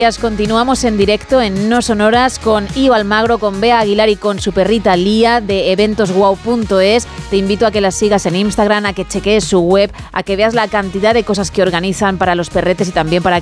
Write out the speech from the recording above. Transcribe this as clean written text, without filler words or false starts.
Continuamos en directo en No Sonoras con Ío Almagro, con Bea Aguilar y con su perrita Lía de eventoswow.es. Te invito a que las sigas en Instagram, a que chequees su web, a que veas la cantidad de cosas que organizan para los perretes y también para